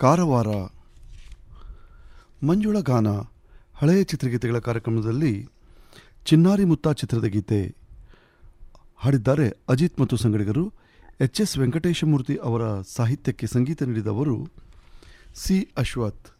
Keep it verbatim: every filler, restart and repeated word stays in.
ಕಾರವಾರ. ಮಂಜುಳ ಗಾನ ಹಳೆಯ ಚಿತ್ರಗೀತೆಗಳ ಕಾರ್ಯಕ್ರಮದಲ್ಲಿ ಚಿನ್ನಾರಿ ಮುತ್ತ ಚಿತ್ರದ ಗೀತೆ ಹಾಡಿದ್ದಾರೆ ಅಜಿತ್ ಮತ್ತು ಸಂಗಡಿಗರು. ಎಚ್ ಎಸ್ ವೆಂಕಟೇಶಮೂರ್ತಿ ಅವರ ಸಾಹಿತ್ಯಕ್ಕೆ ಸಂಗೀತ ನೀಡಿದವರು ಸಿ ಅಶ್ವಥ್.